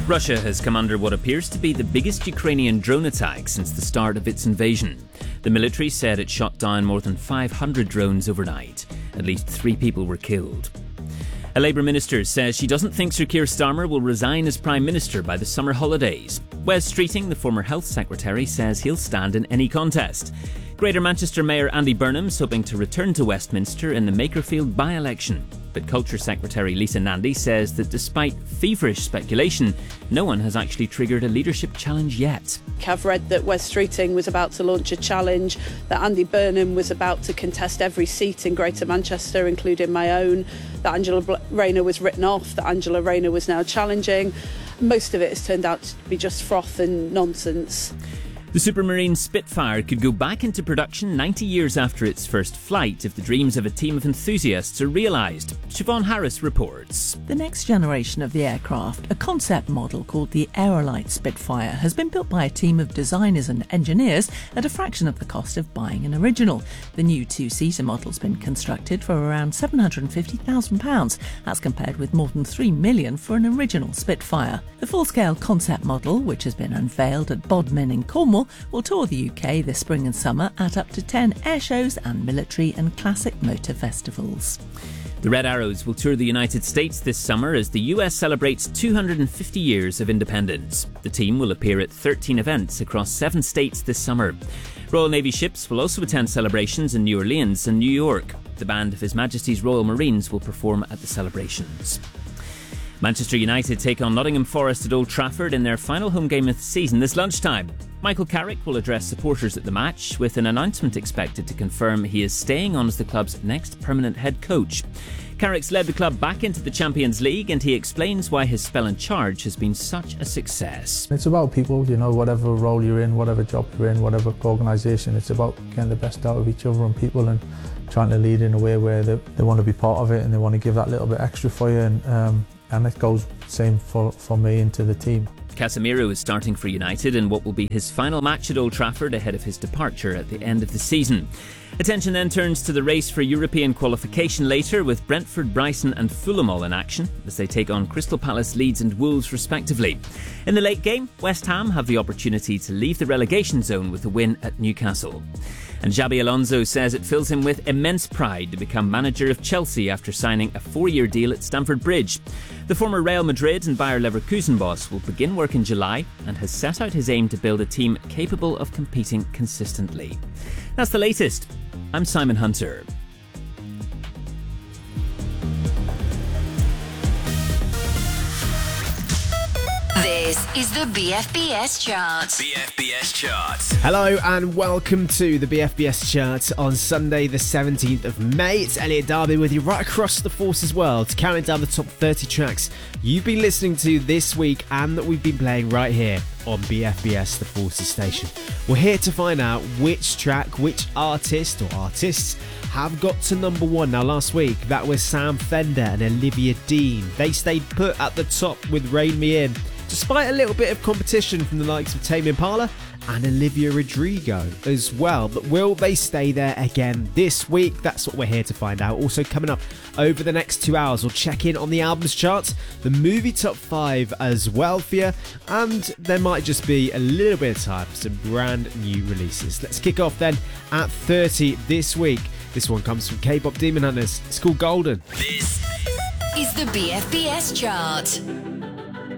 Russia has come under what appears to be the biggest Ukrainian drone attack since the start of its invasion. The military said it shot down more than 500 drones overnight. At least 3 people were killed. A Labour minister says she doesn't think Sir Keir Starmer will resign as Prime Minister by the summer holidays. Wes Streeting, the former Health Secretary, says he'll stand in any contest. Greater Manchester Mayor Andy Burnham's hoping to return to Westminster in the Makerfield by-election. But Culture Secretary Lisa Nandy says that despite feverish speculation, no one has actually triggered a leadership challenge yet. I've read that Wes Streeting was about to launch a challenge, that Andy Burnham was about to contest every seat in Greater Manchester, including my own, that Angela Rayner was written off, that Angela Rayner was now challenging. Most of it has turned out to be just froth and nonsense. The Supermarine Spitfire could go back into production 90 years after its first flight if the dreams of a team of enthusiasts are realised. Siobhan Harris reports. The next generation of the aircraft, a concept model called the Aerolite Spitfire, has been built by a team of designers and engineers at a fraction of the cost of buying an original. The new 2-seater model's been constructed for around £750,000. That's compared with more than £3 million for an original Spitfire. The full-scale concept model, which has been unveiled at Bodmin in Cornwall, will tour the UK this spring and summer at up to 10 air shows and military and classic motor festivals. The Red Arrows will tour the United States this summer as the US celebrates 250 years of independence. The team will appear at 13 events across 7 states this summer. Royal Navy ships will also attend celebrations in New Orleans and New York. The band of His Majesty's Royal Marines will perform at the celebrations. Manchester United take on Nottingham Forest at Old Trafford in their final home game of the season this lunchtime. Michael Carrick will address supporters at the match, with an announcement expected to confirm he is staying on as the club's next permanent head coach. Carrick's led the club back into the Champions League, and he explains why his spell in charge has been such a success. It's about people, whatever role you're in, whatever job you're in, whatever organisation, it's about getting the best out of each other and people and trying to lead in a way where they want to be part of it and they want to give that little bit extra for you, and it goes the same for me and to the team. Casemiro is starting for United in what will be his final match at Old Trafford ahead of his departure at the end of the season. Attention then turns to the race for European qualification later, with Brentford, Brighton and Fulham all in action as they take on Crystal Palace, Leeds and Wolves respectively. In the late game, West Ham have the opportunity to leave the relegation zone with a win at Newcastle. And Xabi Alonso says it fills him with immense pride to become manager of Chelsea after signing a 4-year deal at Stamford Bridge. The former Real Madrid and Bayer Leverkusen boss will begin work in July and has set out his aim to build a team capable of competing consistently. That's the latest. I'm Simon Hunter. This is the BFBS Chart. BFBS Chart. Hello and welcome to the BFBS Chart on Sunday the 17th of May. It's Elliot Darby with you right across the Forces world, counting down the top 30 tracks you've been listening to this week and that we've been playing right here on BFBS, the Forces station. We're here to find out which track, which artist or artists have got to number 1. Now last week that was Sam Fender and Olivia Dean. They stayed put at the top with Rein Me In, despite a little bit of competition from the likes of Tame Impala and Olivia Rodrigo as well. But will they stay there again this week? That's what we're here to find out. Also coming up over the next 2 hours, we'll check in on the albums charts, the movie top 5 as well for you, and there might just be a little bit of time for some brand new releases. Let's kick off then at 30 this week. This one comes from K-Pop Demon Hunters. It's called Golden. This is the BFBS Chart.